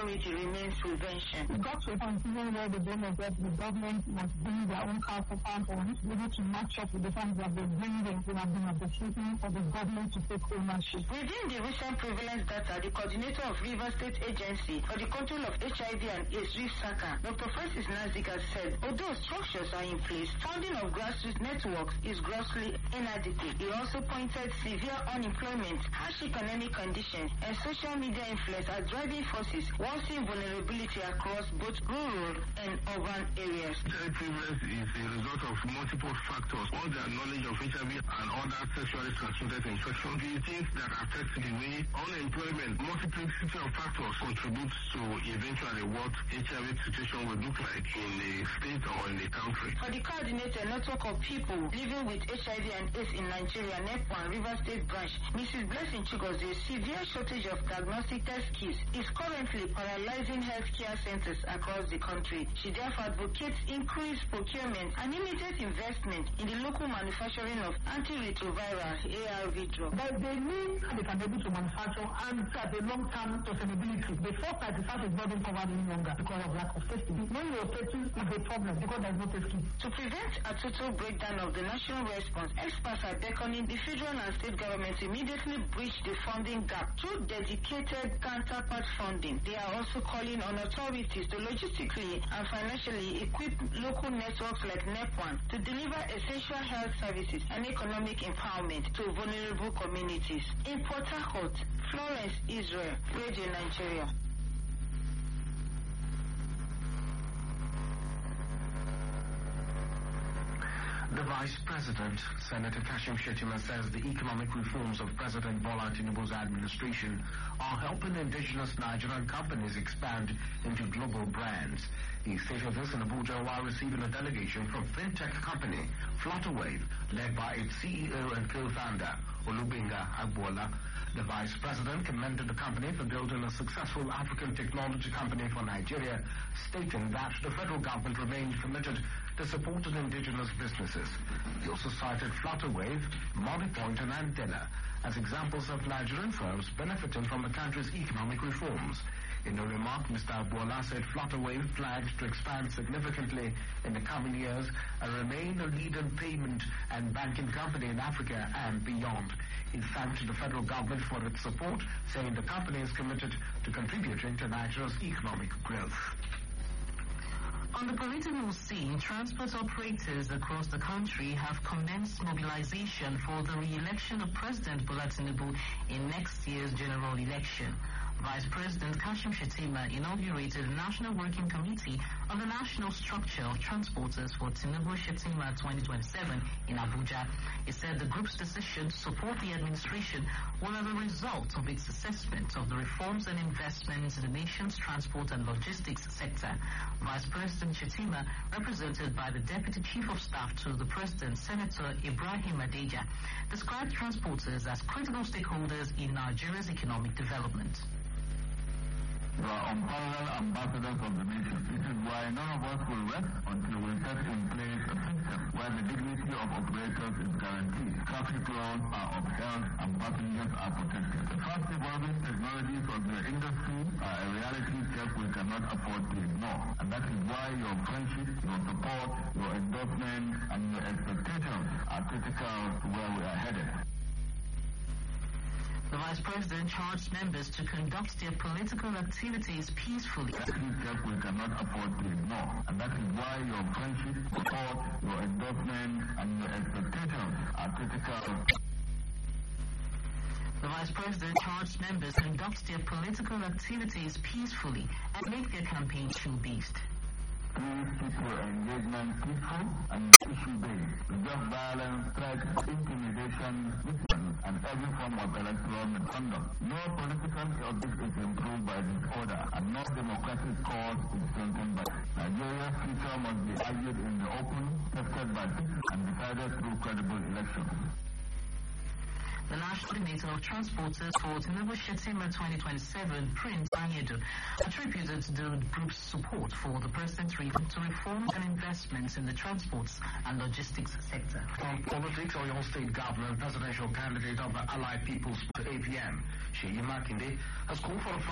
priority remains prevention. We got to a point where the government must bring their own car for pound on, able to match up with the funds that they bring in. We have been advocating for the government to take ownership. Within the recent prevalence data, the coordinator of Rivers State Agency for the Control of HIV and AIDS, Saka, Dr. Francis Nazik, has said, although structures are in place, funding of grassroots networks is grossly inadequate. He also pointed severe unemployment, harsh economic conditions, and social media influence as driving forces worsening vulnerability across both rural and urban areas. HIV prevalence is a result of multiple factors. All the knowledge of HIV and other sexually transmitted infections, the things that affect the way unemployment, multiplicity of factors contributes to eventually what HIV situation will look like in the state or in the country. For the coordinated network of people living with HIV and AIDS in Nigeria, NEPWAN Rivers State Branch, Mrs. Blessing Chigozie, a severe shortage of diagnostic test kits is currently paralyzing healthcare centers across the country. She therefore advocates increased procurement and immediate investment in the local manufacturing of antiretroviral ARV drugs. But they need they can be able to manufacture and at a long-term sustainability. The first 95 is not being covered any longer because of lack of testing. When you're testing, it's a problem because there's no testing. To prevent a total breakdown of the national response, experts are beckoning the federal and state governments to immediately breach the funding gap through dedicated counterpart funding. They are also calling on authorities to logistically and financially equip local networks like NEPWAN to deliver essential health services and economic empowerment to vulnerable communities. In Port Harcourt, Florence, Israel, Radio Nigeria. The Vice President, Senator Kashim Shettima, says the economic reforms of President Bola Tinubu's administration are helping indigenous Nigerian companies expand into global brands. He stated this in Abuja while receiving a delegation from fintech company Flutterwave, led by its CEO and co-founder, Olubinga Agbola. The Vice President commended the company for building a successful African technology company for Nigeria, stating that the federal government remains committed to supporting indigenous businesses. He also cited Flutterwave, Mobipoint and Antella as examples of Nigerian firms benefiting from the country's economic reforms. In a remark, Mr. Agbola said Flutterwave plans to expand significantly in the coming years and remain a leading payment and banking company in Africa and beyond. He thanked the federal government for its support, saying the company is committed to contributing to Nigeria's economic growth. On the political scene, transport operators across the country have commenced mobilization for the re-election of President Bola Tinubu in next year's general election. Vice President Kashim Shettima inaugurated a National Working Committee on the National Structure of Transporters for Tinubu Shettima 2027 in Abuja. He said the group's decision to support the administration was as a result of its assessment of the reforms and investments in the nation's transport and logistics sector. Vice President Shettima, represented by the Deputy Chief of Staff to the President, Senator Ibrahim Adeja, described transporters as critical stakeholders in Nigeria's economic development. You are unparalleled ambassadors of the nation. This is why none of us will rest until we set in place a system where the dignity of operators is guaranteed, traffic laws are upheld, and passengers are protected. The fast evolving technologies of the industry are a reality check we cannot afford to ignore. And that is why your friendship, your support, your endorsement, and your expectations are critical to where we are headed. The Vice President charged members to conduct their political activities peacefully. That is step we cannot afford to ignore. And that is why your friendship, support, your endorsement, and your expectations are critical. The Vice President charged members to conduct their political activities peacefully and make their campaign issue-based. Please keep your engagement peaceful and issue-based. Reserve violence, threats, intimidation, misuse, and every form of electoral misconduct. No political object is improved by disorder, and no democratic cause is strengthened by. Nigeria's future must be argued in the open, tested by people, and decided through credible elections. The National Coordinator of Transporters for Tinubu Shettima 2027, Prince Anyedo, attributed the group's support for the president's reform to reforms and investments in the transports and logistics sector. On politics, Oyo State Governor and presidential candidate of the Allied People's APM, Seyi Makinde, has called for a